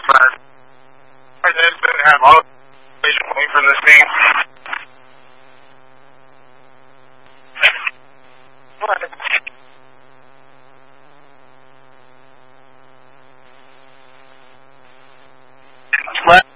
but I just didn't have all waiting for this thing. What?